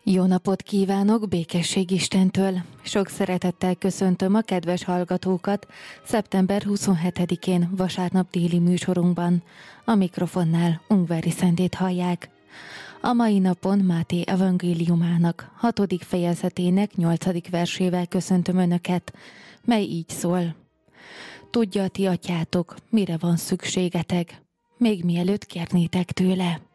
Jó napot kívánok, békesség Istentől! Sok szeretettel köszöntöm a kedves hallgatókat szeptember 27-én vasárnap déli műsorunkban. A mikrofonnál Ungvári Szentét hallják. A mai napon Máté evangéliumának 6. fejezetének 8. versével köszöntöm Önöket, mely így szól. Tudja a ti atyátok, mire van szükségetek, még mielőtt kérnétek tőle.